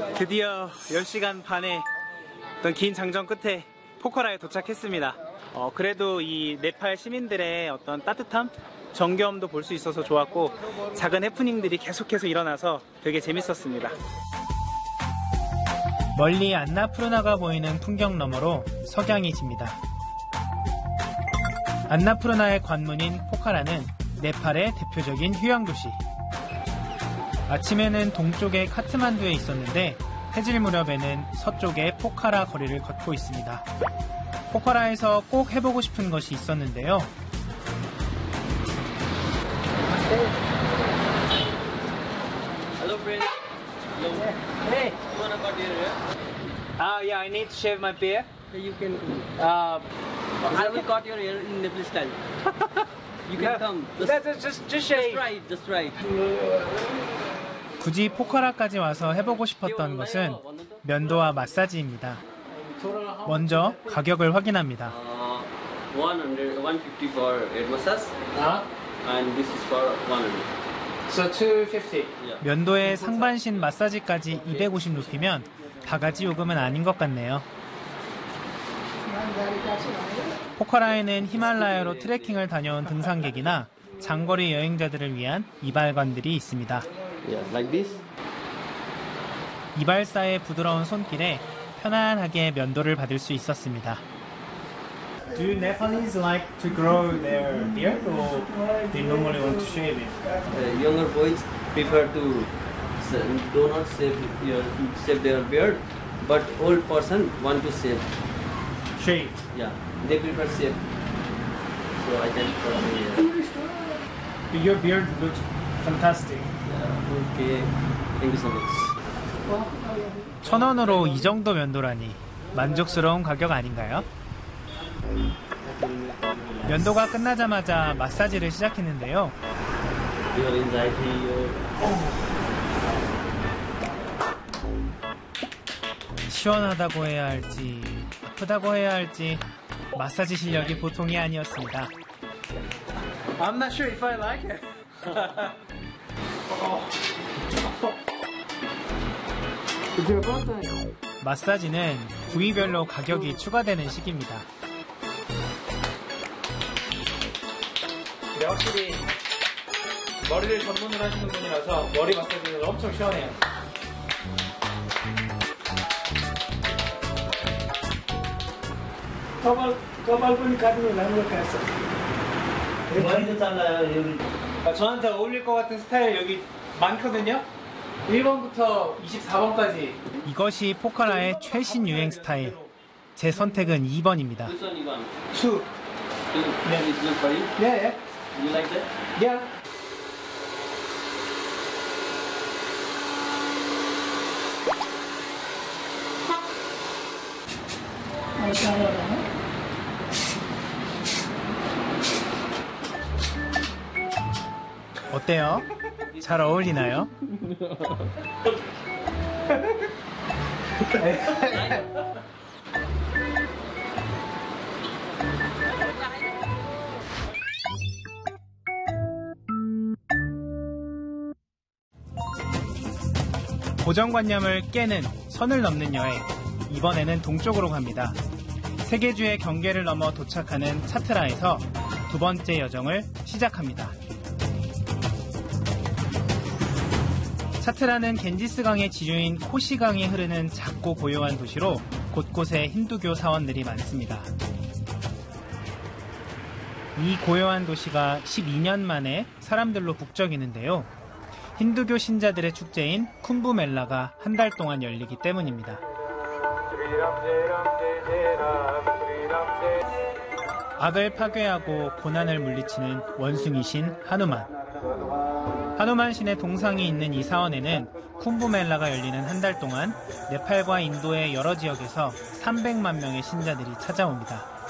드디어 10시간 반의 어떤 긴 장정 끝에 포커라에 도착했습니다. 그래도 이 네팔 시민들의 어떤 따뜻함, 정겨움도 볼 수 있어서 좋았고, 작은 해프닝들이 계속해서 일어나서 되게 재밌었습니다. 멀리 안나푸르나가 보이는 풍경 너머로 석양이 집니다. 안나푸르나의 관문인 포카라는 네팔의 대표적인 휴양도시. 아침에는 동쪽의 카트만두에 있었는데 해질 무렵에는 서쪽의 포카라 거리를 걷고 있습니다. 포카라에서 꼭 해보고 싶은 것이 있었는데요. Hello, friend. Hello. Hey. You wanna cut your hair? Yeah, I need to shave my beard. You can. I I will cut your hair in Nepal style. You can come. Just shave. Just right. 굳이 포카라까지 와서 해보고 싶었던 것은 면도와 마사지입니다. 먼저 가격을 확인합니다. 150 for head massage. And this is for 100. So 250. 면도에 Yeah. 상반신 마사지까지 250 루피면 바가지 요금은 아닌 것 같네요. 포카라에는 히말라야로 트레킹을 다녀온 등산객이나 장거리 여행자들을 위한 이발관들이 있습니다. Yeah, like this. 이발사의 부드러운 손길에 편안하게 면도를 받을 수 있었습니다. Do Nepalese like to grow their beard or they normally want to shave it? Younger boys prefer to do not shave their beard, but old person want to shave. Shave. Yeah, they prefer shave. So I can cut here. Your beard looks fantastic. Okay, thank you so much. 1,000원으로 이 정도 면도라니 만족스러운 가격 아닌가요? 면도가 끝나자마자 마사지를 시작했는데요. Your anxiety, 시원하다고 해야 할지 아프다고 해야 할지 마사지 실력이 보통이 아니었습니다. I'm not sure if I like it. 마사지는 부위별로 가격이 추가되는 시기입니다. 확실히 머리를 전문으로 하시는 분이라서 머리 마사지는 엄청 시원해요. कपाल काट्नु राम्रो काट्छ. 머리도 잘라요 여기. 저한테 어울릴 것 같은 스타일 여기 많거든요. 1번부터 24번까지. 이것이 포카라의 최신 유행 스타일. 제 선택은 2번입니다. Which one you want? 2. Yeah, it's good for you. Yeah, You like that? yeah. 어때요? 잘 어울리나요? 고정관념을 깨는 선을 넘는 여행. 이번에는 동쪽으로 갑니다. 세계주의 경계를 넘어 도착하는 차트라에서 두 번째 여정을 시작합니다. 차트라는 겐지스강의 지류인 코시강이 흐르는 작고 고요한 도시로 곳곳에 힌두교 사원들이 많습니다. 이 고요한 도시가 12년 만에 사람들로 북적이는데요. 힌두교 신자들의 축제인 쿰부멜라가 한 달 동안 열리기 때문입니다. 악을 파괴하고 고난을 물리치는 원숭이신 하누만. 하누만 신의 동상이 있는 이 사원에는 쿰부멜라가 열리는 한 달 동안 네팔과 인도의 여러 지역에서 300만 명의 신자들이 찾아옵니다.